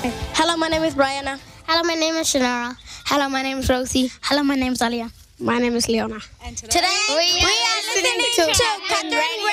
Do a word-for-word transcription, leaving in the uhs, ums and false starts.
Hello, my name is Brianna. Hello, my name is Shanara. Hello, my name is Rosie. Hello, my name is Alia. My name is Leona. And today, today we, we are listening to Conradio.